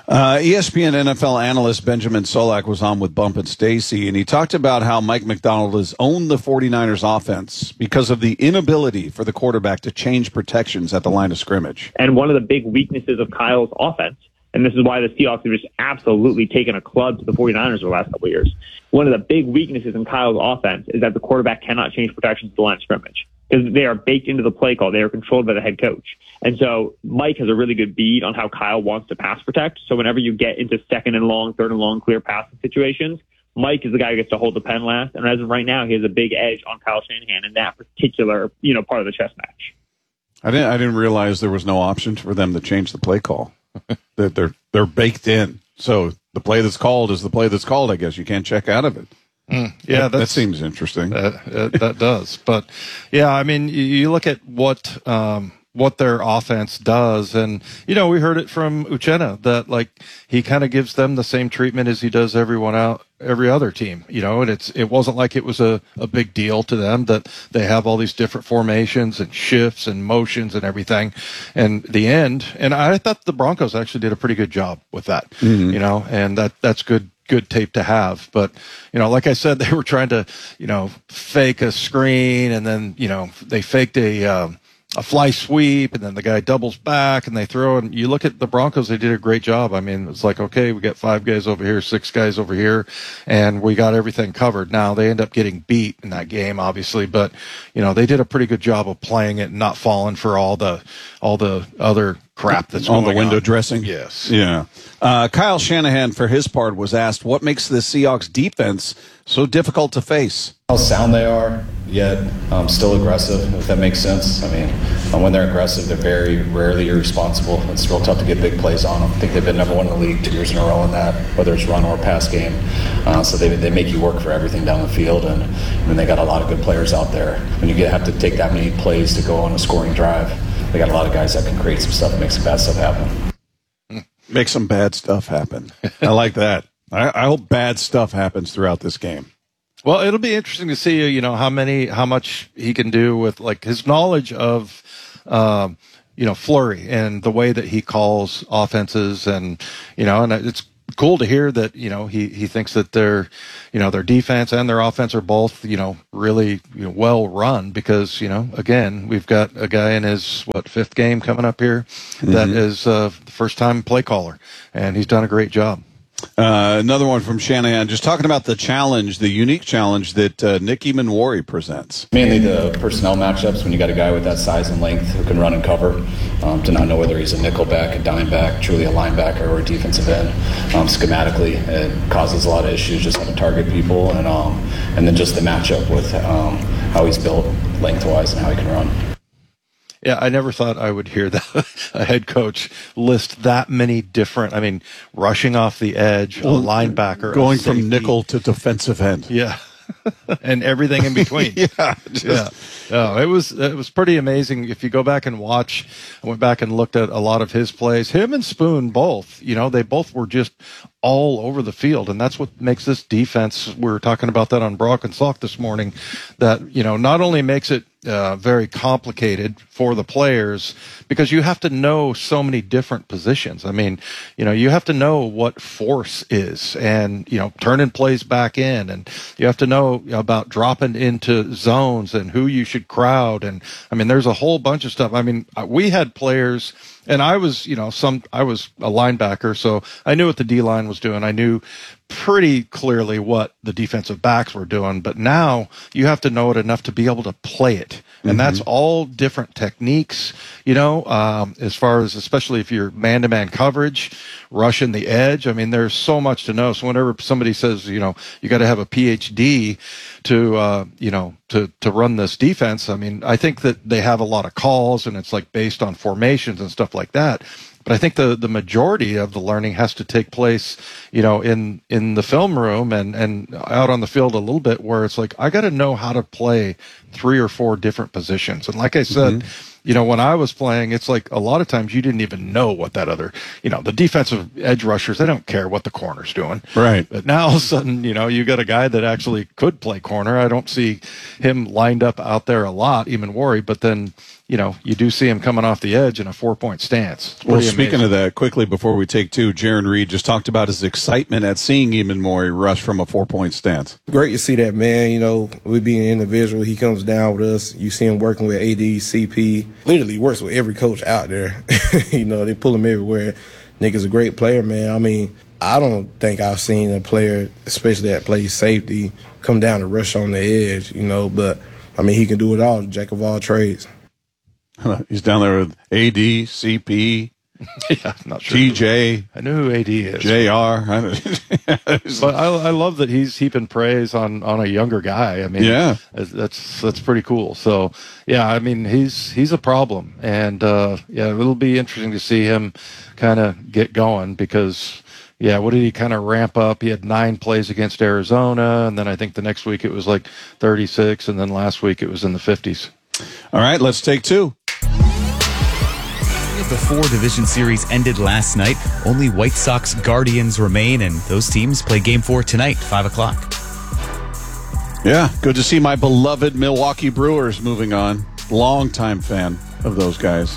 ESPN NFL analyst Benjamin Solak was on with Bump and Stacy, and he talked about how Mike Macdonald has owned the 49ers offense because of the inability for the quarterback to change protections at the line of scrimmage. And one of the big weaknesses of Kyle's offense, and this is why the Seahawks have just absolutely taken a club to the 49ers over the last couple of years. One of the big weaknesses in Kyle's offense is that the quarterback cannot change protections at the line of scrimmage because they are baked into the play call. They are controlled by the head coach. And so Mike has a really good bead on how Kyle wants to pass protect. So whenever you get into second and long, third and long, clear passing situations, Mike is the guy who gets to hold the pen last. And as of right now, he has a big edge on Kyle Shanahan in that particular, part of the chess match. I didn't realize there was no option for them to change the play call. That they're baked in. So the play that's called is the play that's called. I guess you can't check out of it. Yeah, that seems interesting. That does. But yeah, I mean, you look at what their offense does, and we heard it from Uchenna that like he kind of gives them the same treatment as he does every other team. And it wasn't like it was a big deal to them that they have all these different formations and shifts and motions and everything. And the end, and I thought the Broncos actually did a pretty good job with that. Mm-hmm. And that's good tape to have. But, like I said, they were trying to, fake a screen, and then, they faked a a fly sweep, and then the guy doubles back and they throw. And you look at the Broncos, they did a great job. I mean, it's like, okay, we got 5 guys over here, 6 guys over here, and we got everything covered. Now they end up getting beat in that game, obviously, but they did a pretty good job of playing it and not falling for all the other crap that's on going the window on. dressing. Yes. Yeah. Kyle Shanahan, for his part, was asked what makes the Seahawks defense so difficult to face. How sound they are, yet still aggressive, if that makes sense. I mean, when they're aggressive, they're very rarely irresponsible. It's real tough to get big plays on them. I think they've been number 1 in the league 2 years in a row in that, whether it's run or pass game. So they make you work for everything down the field, and they got a lot of good players out there. When you have to take that many plays to go on a scoring drive, they got a lot of guys that can create some stuff and make some bad stuff happen. Make some bad stuff happen. I like that. I hope bad stuff happens throughout this game. Well, it'll be interesting to see, how much he can do with like his knowledge of, Fleury and the way that he calls offenses, and and it's cool to hear that he thinks that their defense and their offense are both really well run, because again, we've got a guy in his 5th game coming up here that is the first time play caller, and he's done a great job. Another one from Shanahan, just talking about the challenge, the unique challenge that Nick Emmanwori presents. Mainly the personnel matchups, when you got a guy with that size and length who can run and cover, to not know whether he's a nickel back, a dime back, truly a linebacker, or a defensive end. Schematically, it causes a lot of issues just how to target people, and then just the matchup with how he's built lengthwise and how he can run. Yeah, I never thought I would hear a head coach list that many different, rushing off the edge, a linebacker, going from nickel to defensive end. Yeah. And everything in between. It was pretty amazing. If you go back and watch, I went back and looked at a lot of his plays. Him and Spoon both, they both were just all over the field, and that's what makes this defense. We were talking about that on Brock and Salk this morning, that not only makes it very complicated for the players, because you have to know so many different positions. You have to know what force is, and turning plays back in, and you have to know about dropping into zones and who you should crowd, and there's a whole bunch of stuff. We had players, and I was I was a linebacker, so I knew what the D line was doing. I knew pretty clearly what the defensive backs were doing, but now you have to know it enough to be able to play it. And that's all different techniques, as far as, especially if you're man-to-man coverage, rushing the edge. There's so much to know. So whenever somebody says, you got to have a PhD to run this defense, I think that they have a lot of calls, and it's like based on formations and stuff like that. But I think the majority of the learning has to take place, in the film room and out on the field a little bit, where it's like, I got to know how to play 3 or 4 different positions. And like I said, when I was playing, it's like a lot of times you didn't even know what that other, the defensive edge rushers, they don't care what the corner's doing. Right. But now all of a sudden, you got a guy that actually could play corner. I don't see him lined up out there a lot, Emmanwori, but then, you do see him coming off the edge in a 4-point stance. Well, speaking of that, quickly before we take 2, Jaron Reed just talked about his excitement at seeing Emmanwori rush from a 4-point stance. Great to see that, man. We being individual, he comes down with us. You see him working with AD, CP. Literally works with every coach out there. They pull him everywhere. Nigga's a great player, man. I don't think I've seen a player, especially that plays safety, come down and rush on the edge, but, he can do it all, jack of all trades. He's down there with AD, CP, yeah, I'm not sure. TJ. I know who AD is. JR. But I love that he's heaping praise on a younger guy. Yeah. That's pretty cool. So, yeah, he's a problem. And, it'll be interesting to see him kind of get going, because, what did he kind of ramp up? He had 9 plays against Arizona, and then I think the next week it was like 36, and then last week it was in the 50s. All right, let's take 2. The 4 division series ended last night. Only White Sox Guardians remain, and those teams play Game 4 tonight, 5 o'clock. Yeah, good to see my beloved Milwaukee Brewers moving on. Longtime fan of those guys.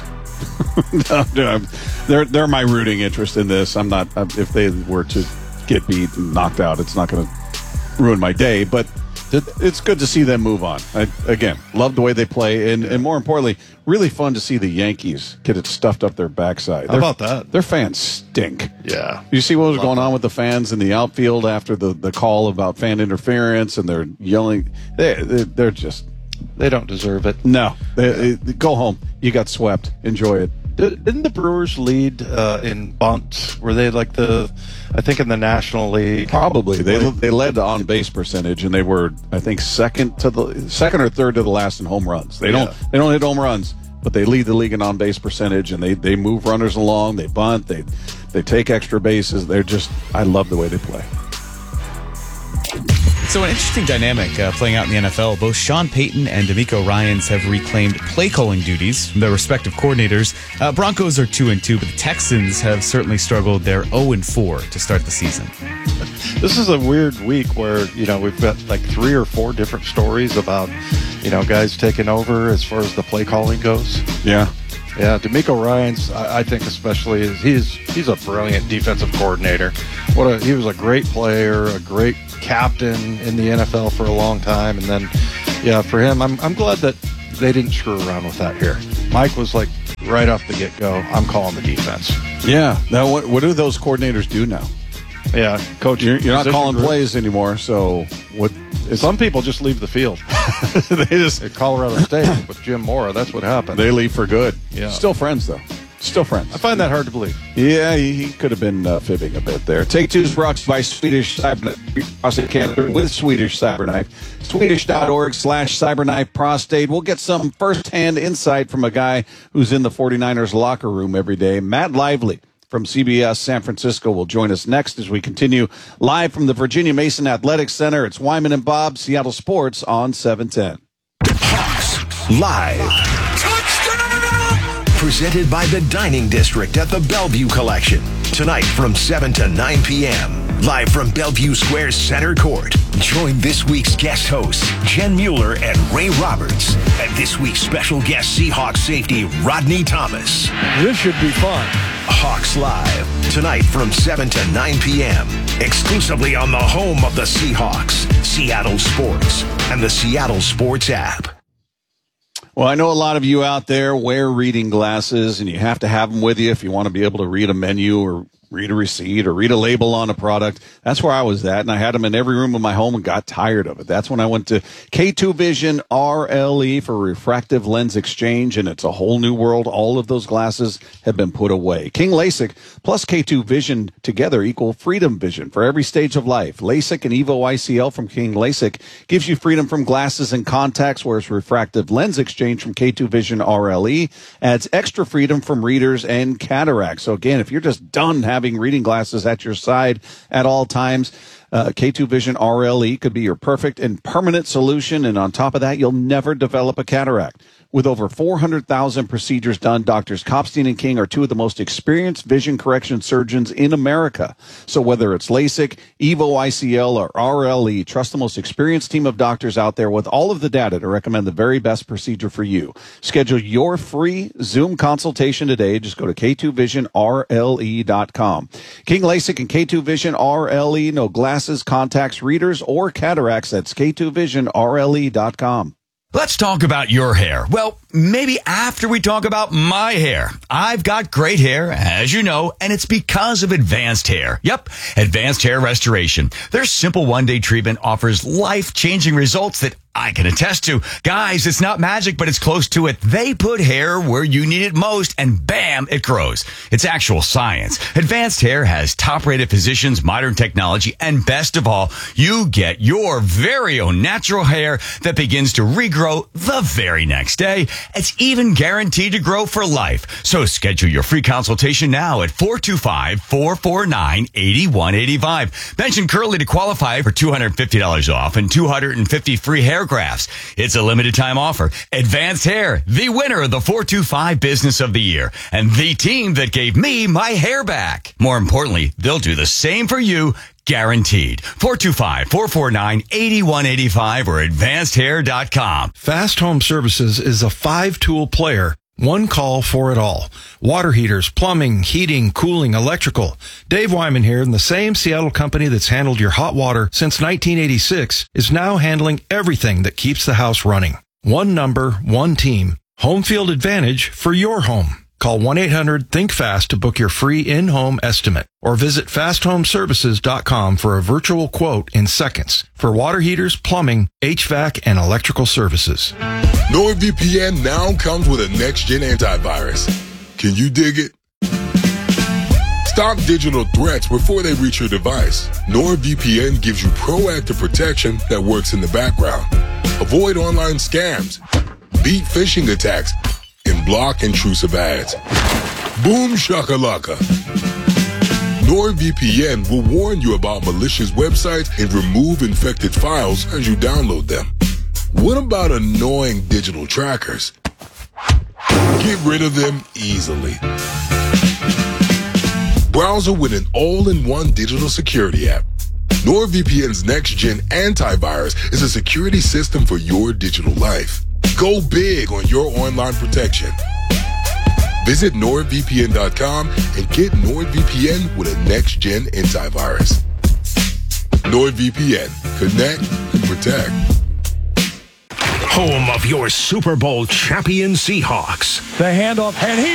They're my rooting interest in this. I'm not. If they were to get beat and knocked out, it's not going to ruin my day. But It's good to see them move on. Again, love the way they play, and more importantly, really fun to see the Yankees get it stuffed up their backside. How about that? Their fans stink. Yeah. You see what was going on with the fans in the outfield after the call about fan interference, and they're yelling. They're just... They don't deserve it. No. Go home. You got swept. Enjoy it. Didn't the Brewers lead in bunts? Were they like I think in the National League? Probably. They led on base percentage, and they were, I think, second or third to the last in home runs. They don't hit home runs, but they lead the league in on base percentage, and they move runners along. They bunt. They take extra bases. I love the way they play. So an interesting dynamic playing out in the NFL. Both Sean Payton and DeMeco Ryans have reclaimed play calling duties from their respective coordinators. Broncos are 2-2, but the Texans have certainly struggled. They're 0-4 to start the season. This is a weird week where, we've got like 3 or 4 different stories about, guys taking over as far as the play calling goes. Yeah. Yeah, DeMeco Ryans, I think especially, he's a brilliant defensive coordinator. He was a great player, a great captain in the NFL for a long time, and then, for him, I'm glad that they didn't screw around with that here. Mike was like, right off the get-go, I'm calling the defense. Yeah. Now, what do those coordinators do now? Yeah, coach. You're not calling plays anymore, so what? Some people just leave the field. At Colorado State with Jim Mora, that's what happened. They leave for good. Yeah. Still friends, though. Still friends. I find that hard to believe. Yeah, he could have been fibbing a bit there. Take Two is brought to you by Swedish Cyberknife Prostate Cancer with Swedish Cyberknife. Swedish.org/Cyberknife Prostate. We'll get some firsthand insight from a guy who's in the 49ers locker room every day. Matt Lively from CBS San Francisco will join us next as we continue live from the Virginia Mason Athletic Center. It's Wyman and Bob, Seattle Sports on 710. Hawks Live. Presented by the Dining District at the Bellevue Collection. Tonight from 7 to 9 p.m. Live from Bellevue Square's Center Court. Join this week's guest hosts, Jen Mueller and Ray Roberts. And this week's special guest Seahawks safety, Rodney Thomas. This should be fun. Hawks Live. Tonight from 7 to 9 p.m. Exclusively on the home of the Seahawks, Seattle Sports, and the Seattle Sports app. Well, I know a lot of you out there wear reading glasses, and you have to have them with you if you want to be able to read a menu or read a receipt or read a label on a product. That's where I was at, and I had them in every room of my home and got tired of it. That's when I went to K2 Vision RLE for refractive lens exchange, and it's a whole new world. All of those glasses have been put away. King LASIK plus K2 Vision together equal freedom vision for every stage of life. LASIK and EVO ICL from King LASIK gives you freedom from glasses and contacts, whereas refractive lens exchange from K2 Vision RLE adds extra freedom from readers and cataracts. So again, if you're just done having reading glasses at your side at all times, K2 Vision RLE could be your perfect and permanent solution. And on top of that, you'll never develop a cataract. With over 400,000 procedures done, Doctors Kopstein and King are two of the most experienced vision correction surgeons in America. So whether it's LASIK, EVO ICL, or RLE, trust the most experienced team of doctors out there with all of the data to recommend the very best procedure for you. Schedule your free Zoom consultation today. Just go to K2VisionRLE.com. King LASIK and K2 Vision RLE, no glasses, contacts, readers, or cataracts. That's K2VisionRLE.com. Let's talk about your hair. Well, maybe after we talk about my hair. I've got great hair, as you know, and it's because of Advanced Hair. Yep, Advanced Hair Restoration. Their simple one-day treatment offers life-changing results that I can attest to. Guys, it's not magic, but it's close to it. They put hair where you need it most, and bam, it grows. It's actual science. Advanced Hair has top-rated physicians, modern technology, and best of all, you get your very own natural hair that begins to regrow the very next day. It's even guaranteed to grow for life. So schedule your free consultation now at 425-449-8185. Mention Curly to qualify for $250 off and 250 free hair grafts. It's a limited time offer. Advanced Hair, the winner of the 425 Business of the Year, and the team that gave me my hair back. More importantly, they'll do the same for you, guaranteed. 425-449-8185 or advancedhair.com. Fast Home Services is a 5-tool player One call for it all. Water heaters, plumbing, heating, cooling, electrical. Dave Wyman here, and the same Seattle company that's handled your hot water since 1986 is now handling everything that keeps the house running. One number, one team. Home Field Advantage for your home. Call 1-800-THINK-FAST to book your free in-home estimate or visit fasthomeservices.com for a virtual quote in seconds for water heaters, plumbing, HVAC, and electrical services. NordVPN now comes with a next-gen antivirus. Can you dig it? Stop digital threats before they reach your device. NordVPN gives you proactive protection that works in the background. Avoid online scams, beat phishing attacks, and block intrusive ads. Boom shakalaka. NordVPN will warn you about malicious websites and remove infected files as you download them. What about annoying digital trackers? Get rid of them easily. Browser with an all-in-one digital security app. NordVPN's next-gen antivirus is a security system for your digital life. Go big on your online protection. Visit NordVPN.com and get NordVPN with a next-gen antivirus. NordVPN. Connect and protect. Home of your Super Bowl champion Seahawks. The handoff, and he